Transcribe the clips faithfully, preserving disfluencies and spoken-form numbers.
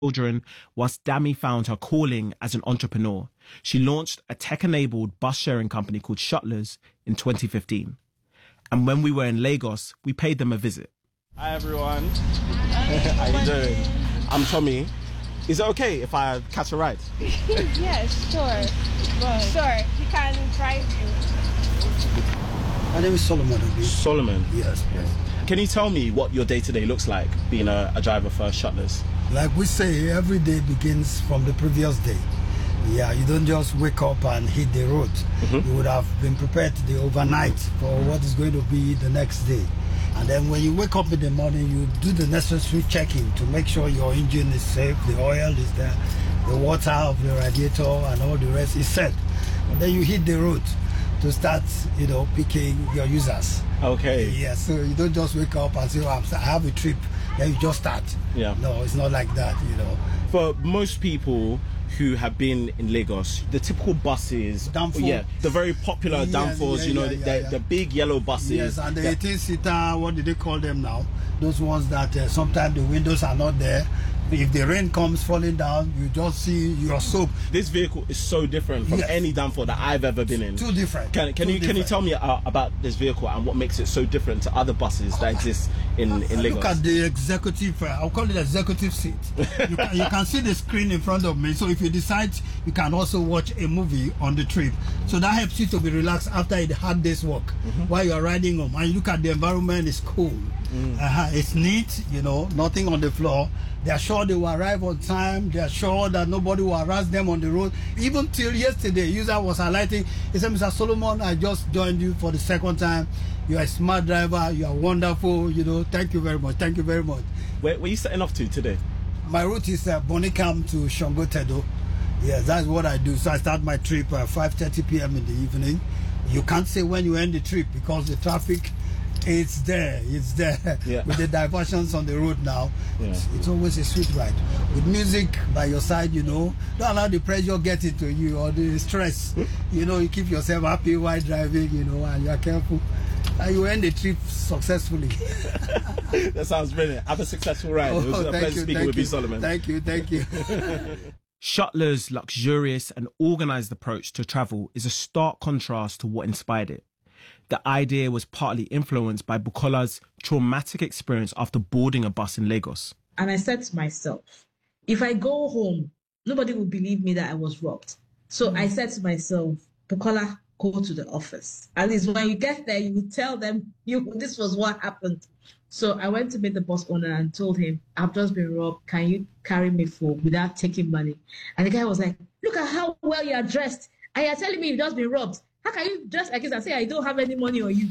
children whilst Dami found her calling as an entrepreneur. She launched a tech-enabled bus-sharing company called Shutlers in twenty fifteen. And when we were in Lagos, we paid them a visit. Hi, everyone. How you doing? I'm Tommy. Is it okay if I catch a ride? Yes, sure. Well, sure, you can drive you. My name is Solomon. Solomon? Yes, yes. Can you tell me what your day-to-day looks like being a, a driver for Shutlers? Like we say, every day begins from the previous day. Yeah, you don't just wake up and hit the road. Mm-hmm. You would have been prepared the overnight for what is going to be the next day. And then when you wake up in the morning, you do the necessary checking to make sure your engine is safe, the oil is there, the water of the radiator and all the rest is set. And then you hit the road to start, you know, picking your users. Okay. Yeah, so you don't just wake up and say, oh, I have a trip, then you just start. Yeah. No, it's not like that, you know. For most people who have been in Lagos, the typical buses, Danfo. yeah, the very popular Yeah, Danfos, yeah, you know, yeah, the, yeah, the, yeah. the big yellow buses. Yes, and the that- eighteen-seater, what do they call them now? Those ones that uh, sometimes the windows are not there. If the rain comes falling down, you just see your soap. This vehicle is so different from Yes. any Danfo that I've ever been in. Too different. Can, can Too you can you different. tell me uh, about this vehicle and what makes it so different to other buses that exist in, in Lagos? Look at the executive, uh, I'll call it executive seat. you, can, you can see the screen in front of me, so if you decide, you can also watch a movie on the trip. So that helps you to be relaxed after a hard day's work, mm-hmm. while you're riding home. And you look at the environment, it's cool. Mm. Uh-huh. It's neat, you know, nothing on the floor. They are sure they will arrive on time. They are sure that nobody will harass them on the road. Even till yesterday, user was highlighting, he said, Mister Solomon, I just joined you for the second time. You are a smart driver. You are wonderful. You know, thank you very much. Thank you very much. Where, where are you setting off to today? My route is uh, Bonicam to Shango Tedo. Yes, that's what I do. So I start my trip at five thirty p m in the evening. You can't say when you end the trip because the traffic, it's there, it's there. Yeah. With the diversions on the road now, Yeah. it's, it's always a sweet ride. With music by your side, you know, don't allow the pressure get into you or the stress. You know, you keep yourself happy while driving, you know, and you are careful. And you end the trip successfully. That sounds brilliant. Have a successful ride. Oh, it was a thank pleasure you, speaking thank with you. you, Solomon. Thank you, thank you. Shutlers' luxurious and organised approach to travel is a stark contrast to what inspired it. The idea was partly influenced by Bukola's traumatic experience after boarding a bus in Lagos. And I said to myself, if I go home, nobody will believe me that I was robbed. So mm. I said to myself, Bukola, go to the office. At least when you get there, you will tell them you this was what happened. So I went to meet the bus owner and told him, I've just been robbed. Can you carry me for without taking money? And the guy was like, look at how well you are dressed. And you're telling me you've just been robbed. How can you dress like this and say I don't have any money on you?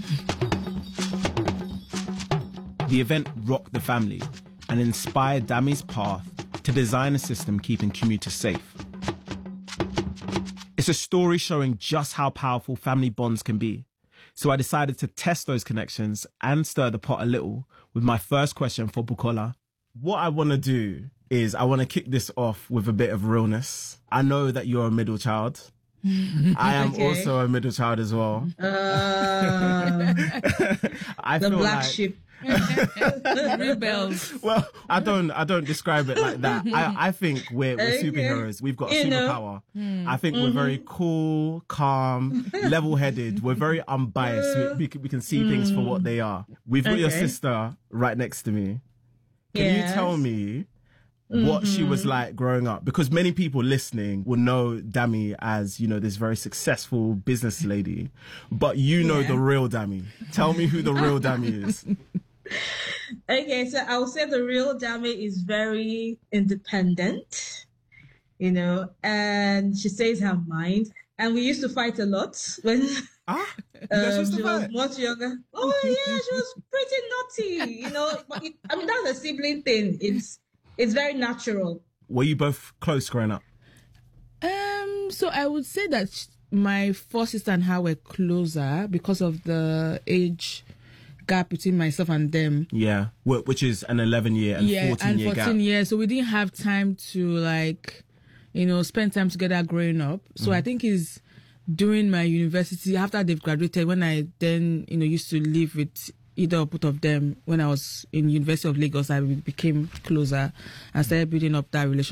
The event rocked the family and inspired Dami's path to design a system keeping commuters safe. It's a story showing just how powerful family bonds can be. So I decided to test those connections and stir the pot a little with my first question for Bukola. What I want to do is I want to kick this off with a bit of realness. I know that you're a middle child. I am Okay. also a middle child as well. Uh, I the feel black like, sheep. Rebels. Well, I don't I don't describe it like that. I, I think we're, we're Okay. superheroes. We've got a You know. superpower. Hmm. I think we're very cool, calm, level-headed. We're very unbiased. We, we, can, we can see things for what they are. We've got your Okay. sister right next to me. Can Yes. you tell me what she was like growing up? Because many people listening will know Dami as, you know, this very successful business lady. But you know Yeah. the real Dami. Tell me who the real Dami is. Okay, so I would say the real Dami is very independent, you know, and she says her mind. And we used to fight a lot when Ah, you guys um, used to she was fight? much younger. Oh yeah, she was pretty naughty, you know. But it, I mean, that's a sibling thing. It's it's very natural. Were you both close growing up? Um, so I would say that sh- my first sister and her were closer because of the age gap between myself and them. Yeah, wh- which is an eleven year and yeah, fourteen and year fourteen gap. years. So we didn't have time to like, you know, spend time together growing up. So I think it's during my university, after they've graduated, when I then, you know, used to live with either or both of them, when I was in University of Lagos, I became closer and started building up that relationship